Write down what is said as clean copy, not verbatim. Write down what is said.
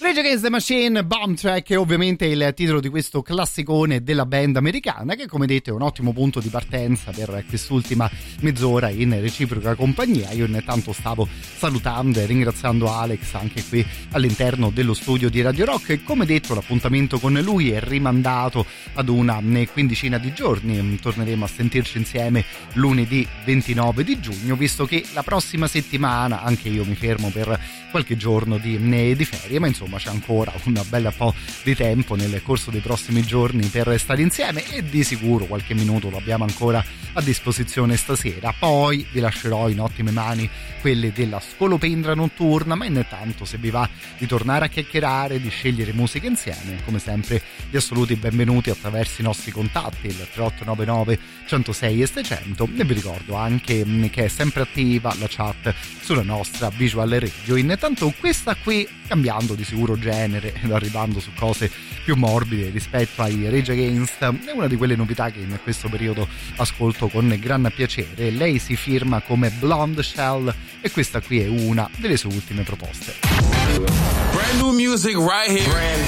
Rage Against the Machine, Bomb Track è ovviamente il titolo di questo classicone della band americana, che come detto è un ottimo punto di partenza per quest'ultima mezz'ora in reciproca compagnia. Io intanto stavo salutando e ringraziando Alex anche qui all'interno dello studio di Radio Rock, e come detto l'appuntamento con lui è rimandato ad una quindicina di giorni. Torneremo a sentirci insieme lunedì 29 di giugno, visto che la prossima settimana anche io mi fermo per qualche giorno di ferie, ma insomma c'è ancora un bel po' di tempo nel corso dei prossimi giorni per stare insieme, e di sicuro qualche minuto lo abbiamo ancora a disposizione stasera. Poi vi lascerò in ottime mani quelle della Scolopendra notturna, ma intanto se vi va di tornare a chiacchierare, di scegliere musica insieme, come sempre gli assoluti benvenuti attraverso i nostri contatti, il 3899 106 e 600, e vi ricordo anche che è sempre attiva la chat sulla nostra Visual Radio. Intanto questa qui, cambiando di sicuro genere ed arrivando su cose più morbide rispetto ai Rage Against, è una di quelle novità che in questo periodo ascolto con gran piacere. Lei si firma come Blonde Shell e questa qui è una delle sue ultime proposte. Brand new music right here.